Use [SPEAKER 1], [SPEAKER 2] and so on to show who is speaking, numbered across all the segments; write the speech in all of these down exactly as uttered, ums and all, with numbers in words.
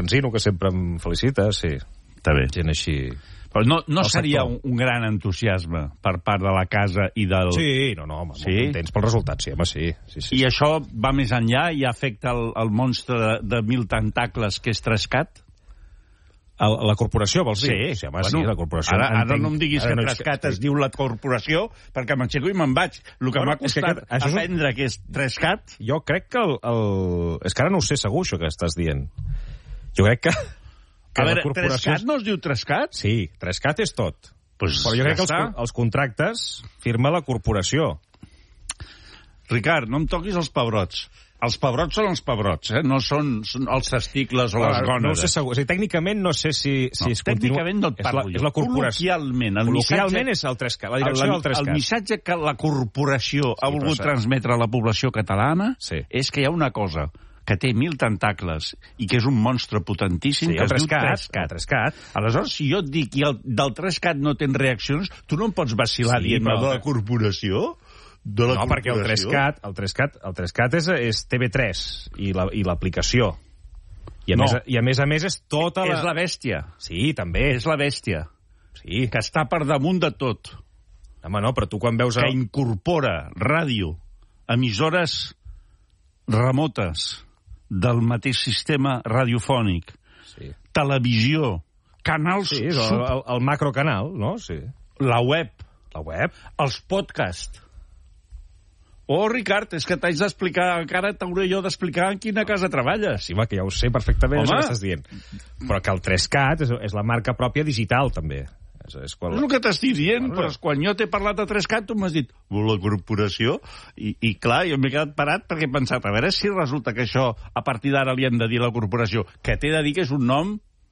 [SPEAKER 1] Benzino, que sempre em felicita, sí.
[SPEAKER 2] Està bé.
[SPEAKER 1] Gent així...
[SPEAKER 2] Però no, no seria un, un gran entusiasme per part de la casa i del...
[SPEAKER 1] Sí, no, no, home,
[SPEAKER 2] sí?
[SPEAKER 1] molt contents pel resultat, sí, home, sí. sí, sí
[SPEAKER 2] I
[SPEAKER 1] sí.
[SPEAKER 2] això va més enllà i afecta el, el monstre de, de mil tentacles que és Trescat?
[SPEAKER 1] El, la corporació, vols dir?
[SPEAKER 2] Sí,
[SPEAKER 1] sí, home,
[SPEAKER 2] bueno,
[SPEAKER 1] sí, la corporació...
[SPEAKER 2] Ara, ara
[SPEAKER 1] entenc...
[SPEAKER 2] no em diguis
[SPEAKER 1] ara
[SPEAKER 2] que
[SPEAKER 1] no
[SPEAKER 2] Trescat
[SPEAKER 1] és...
[SPEAKER 2] es diu la corporació, perquè m'aixeco i me'n vaig. El que
[SPEAKER 1] bueno,
[SPEAKER 2] m'ha costat
[SPEAKER 1] que aquest,
[SPEAKER 2] aprendre
[SPEAKER 1] un...
[SPEAKER 2] que és Trescat...
[SPEAKER 1] Jo crec que el, el... És que ara no ho sé segur, això que estàs dient. Jo crec que... que
[SPEAKER 2] a veure,
[SPEAKER 1] corporació...
[SPEAKER 2] Trescat no es diu Trescat?
[SPEAKER 1] Sí, Trescat és tot.
[SPEAKER 2] Pues
[SPEAKER 1] Però jo
[SPEAKER 2] ja
[SPEAKER 1] crec que els, els contractes firma la corporació.
[SPEAKER 2] Ricard, no em toquis els pebrots. Els pebrots són els pebrots, eh? No són, són els testicles o les gònades.
[SPEAKER 1] No ho sé segur. O sigui, tècnicament no sé si, si
[SPEAKER 2] no,
[SPEAKER 1] es continua...
[SPEAKER 2] Tècnicament no et parlo
[SPEAKER 1] és la,
[SPEAKER 2] jo.
[SPEAKER 1] És la corporació.
[SPEAKER 2] Col·loquialment. El
[SPEAKER 1] Col·loquialment
[SPEAKER 2] missatge,
[SPEAKER 1] és el Trescat, la direcció
[SPEAKER 2] el,
[SPEAKER 1] del Trescat.
[SPEAKER 2] El missatge que la corporació sí, ha volgut
[SPEAKER 1] però...
[SPEAKER 2] transmetre a la població catalana sí. és que hi ha una cosa que té mil tentacles i que és un monstre potentíssim,
[SPEAKER 1] sí,
[SPEAKER 2] que es
[SPEAKER 1] Trescat,
[SPEAKER 2] diu Trescat.
[SPEAKER 1] El Trescat.
[SPEAKER 2] Aleshores, si jo et dic que el, del Trescat no tens reaccions, tu no em pots vacilar sí, dient-me de la corporació? De la
[SPEAKER 1] no, perquè el Trescat, el Trescat, el Trescat és, és T V tres i l'aplicació. I, a
[SPEAKER 2] no.
[SPEAKER 1] més, I a més a més és tota la...
[SPEAKER 2] És la bèstia.
[SPEAKER 1] Sí, també.
[SPEAKER 2] És la bèstia.
[SPEAKER 1] Sí.
[SPEAKER 2] Que està per damunt de tot.
[SPEAKER 1] Home, no, però tu quan veus...
[SPEAKER 2] Que
[SPEAKER 1] el...
[SPEAKER 2] incorpora ràdio, emissores remotes del mateix sistema radiofònic, sí. televisió, canals...
[SPEAKER 1] Sí, és el, el, el macrocanal, no? Sí.
[SPEAKER 2] La web.
[SPEAKER 1] La web.
[SPEAKER 2] Els podcasts. Oh, Ricard, és que t'haig d'explicar, encara t'hauré jo d'explicar en quina casa treballes.
[SPEAKER 1] Sí, va, que ja ho sé perfectament,
[SPEAKER 2] Home.
[SPEAKER 1] això que estàs dient. Però que el Trescat és, és la marca pròpia digital, també. És, és, quan...
[SPEAKER 2] és el que t'estic dient,
[SPEAKER 1] bueno,
[SPEAKER 2] però quan jo t'he parlat de Trescat, tu m'has dit, la corporació, i, i clar, jo m'he quedat parat perquè he pensat, a veure si resulta que això, a partir d'ara li hem de dir la corporació, que t'he de dir que és un nom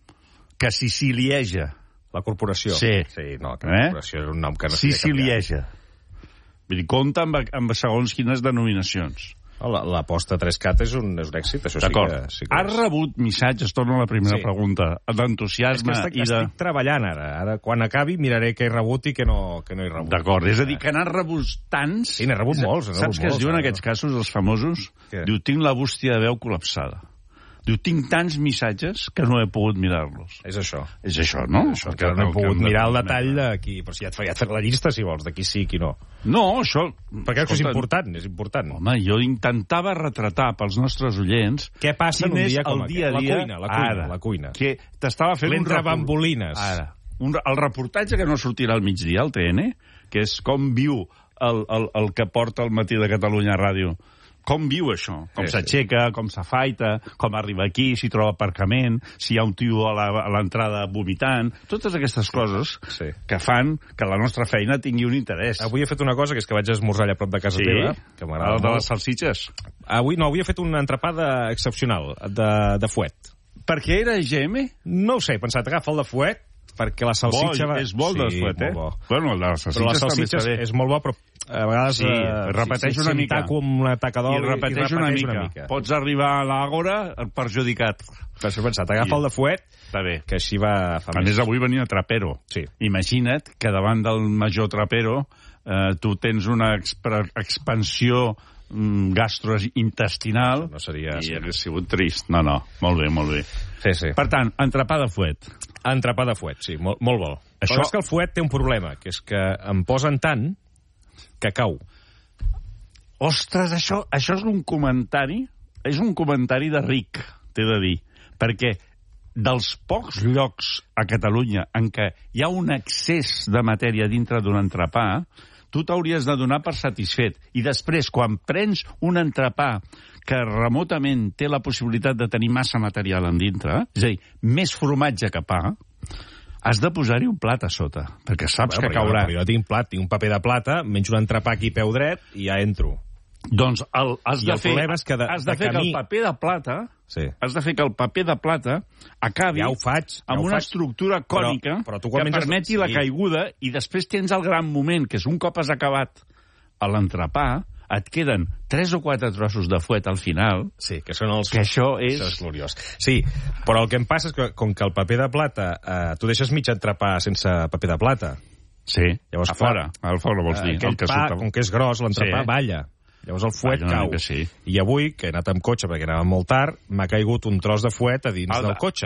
[SPEAKER 2] que sicilieja.
[SPEAKER 1] La corporació?
[SPEAKER 2] Sí.
[SPEAKER 1] Sí, no, que la
[SPEAKER 2] eh?
[SPEAKER 1] corporació és un nom que no
[SPEAKER 2] sicilieja. Vull dir, compta amb, amb segons quines denominacions.
[SPEAKER 1] L'aposta Trescat és un, és un èxit, això sí que... Sí que
[SPEAKER 2] Has rebut missatges, torno a la primera sí. pregunta, d'entusiasme
[SPEAKER 1] és que estic,
[SPEAKER 2] i de...
[SPEAKER 1] estic treballant ara. Ara, quan acabi, miraré què he rebut i què no, què no he rebut.
[SPEAKER 2] D'acord, és a dir, que n'has rebut tants...
[SPEAKER 1] Sí, n'he rebut molts.
[SPEAKER 2] Saps
[SPEAKER 1] rebut
[SPEAKER 2] què es
[SPEAKER 1] molts,
[SPEAKER 2] diu en
[SPEAKER 1] ara.
[SPEAKER 2] aquests casos, els famosos? Què? Diu, tinc la bústia de veu col·lapsada. Diu, tinc tants missatges que no he pogut mirar-los.
[SPEAKER 1] És això.
[SPEAKER 2] És això, no?
[SPEAKER 1] És això, que no he pogut mirar el detall d'aquí. Però si ja et fa, ja et fa la llista, si vols, d'aquí sí, aquí no.
[SPEAKER 2] No, això...
[SPEAKER 1] Perquè això és important, és important.
[SPEAKER 2] Home, jo intentava retratar pels nostres oients...
[SPEAKER 1] Què passa en un dia com
[SPEAKER 2] el dia a dia...
[SPEAKER 1] La cuina, la cuina,
[SPEAKER 2] ara,
[SPEAKER 1] la cuina.
[SPEAKER 2] Que t'estava fent un...
[SPEAKER 1] bambolines.
[SPEAKER 2] Ara. Un, el reportatge que no sortirà al migdia al T N, que és com viu el, el, el que porta el Matí de Catalunya Ràdio. Com viu això? Com
[SPEAKER 1] sí,
[SPEAKER 2] s'aixeca, sí. com s'afaita, com arriba aquí, si troba aparcament, si hi ha un tio a l'entrada vomitant... Totes aquestes coses sí. que fan que la nostra feina tingui un interès.
[SPEAKER 1] Avui he fet una cosa, que és que vaig esmorzar allà a prop de casa
[SPEAKER 2] sí?
[SPEAKER 1] teva. Que m'agrada
[SPEAKER 2] molt. De les salsitxes?
[SPEAKER 1] Avui no, avui he fet una entrepada excepcional, de, de fuet.
[SPEAKER 2] Per què era G M?
[SPEAKER 1] No ho sé, he pensat, agafa el de fuet, perquè la salsitxa...
[SPEAKER 2] Bo,
[SPEAKER 1] va...
[SPEAKER 2] és molt sí, de fuet, eh?
[SPEAKER 1] Bo.
[SPEAKER 2] Bueno, el de les salsitxes,
[SPEAKER 1] però la salsitxa
[SPEAKER 2] també
[SPEAKER 1] és molt bo, però a vegades...
[SPEAKER 2] Sí, uh, repeteix
[SPEAKER 1] sí,
[SPEAKER 2] una
[SPEAKER 1] sí,
[SPEAKER 2] mica.
[SPEAKER 1] Taco amb una taca d'oli
[SPEAKER 2] I repeteix, i repeteix una, mica. una mica. Pots arribar a l'àgora perjudicat.
[SPEAKER 1] Per això he pensat, agafa I... el de fuet,
[SPEAKER 2] està bé.
[SPEAKER 1] Que així va... Fa
[SPEAKER 2] a més, avui venia Trapero.
[SPEAKER 1] Sí.
[SPEAKER 2] Imagina't que davant del major Trapero eh, tu tens una expansió mm, gastrointestinal
[SPEAKER 1] no seria...
[SPEAKER 2] i hauria sigut trist. No, no, molt bé, molt bé.
[SPEAKER 1] Sí, sí.
[SPEAKER 2] Per tant, entrepà de fuet.
[SPEAKER 1] Entrepà de fuet, sí, molt, molt bo.
[SPEAKER 2] Això...
[SPEAKER 1] Però és que el fuet té un problema, que és que em posen tant que cau.
[SPEAKER 2] Ostres, això, això és un comentari, és un comentari de ric, t'he de dir, perquè dels pocs llocs a Catalunya en què hi ha un excés de matèria dintre d'un entrepà, tu t'hauries de donar per satisfet. I després, quan prens un entrepà que remotament té la possibilitat de tenir massa material en dintre, és a dir, més formatge que pa, has de posar-hi un plat a sota, perquè saps bueno, que caurà.
[SPEAKER 1] Jo, jo no tinc plat, tinc un paper de plata, menjo un entrepà aquí peu dret i ja entro.
[SPEAKER 2] Doncs el, has
[SPEAKER 1] I
[SPEAKER 2] de
[SPEAKER 1] el
[SPEAKER 2] fer,
[SPEAKER 1] és que de,
[SPEAKER 2] has de,
[SPEAKER 1] de
[SPEAKER 2] fer
[SPEAKER 1] camí...
[SPEAKER 2] que el paper de plata sí. has de fer que el paper de plata acabi
[SPEAKER 1] ja ho faig, ja
[SPEAKER 2] amb
[SPEAKER 1] ho
[SPEAKER 2] una
[SPEAKER 1] faig.
[SPEAKER 2] estructura cònica
[SPEAKER 1] però, però
[SPEAKER 2] que
[SPEAKER 1] menges...
[SPEAKER 2] permeti
[SPEAKER 1] sí.
[SPEAKER 2] la caiguda i després tens el gran moment, que és un cop has acabat a l'entrepà, et queden tres o quatre trossos de fuet al final,
[SPEAKER 1] sí, que són els...
[SPEAKER 2] que això és...
[SPEAKER 1] Això és gloriós. Sí, però el que em passa és que, com que el paper de plata, eh, tu deixes mig entrepà sense paper de plata.
[SPEAKER 2] Sí,
[SPEAKER 1] llavors,
[SPEAKER 2] a fora, a fora vols dir.
[SPEAKER 1] Aquell
[SPEAKER 2] el que
[SPEAKER 1] pa,
[SPEAKER 2] surt...
[SPEAKER 1] com que és gros, l'entrepà sí. balla. Llavors el fuet
[SPEAKER 2] Vaja,
[SPEAKER 1] cau.
[SPEAKER 2] Sí.
[SPEAKER 1] I avui, que he anat amb cotxe perquè anava molt tard, m'ha caigut un tros de fuet a dins
[SPEAKER 2] el,
[SPEAKER 1] del cotxe.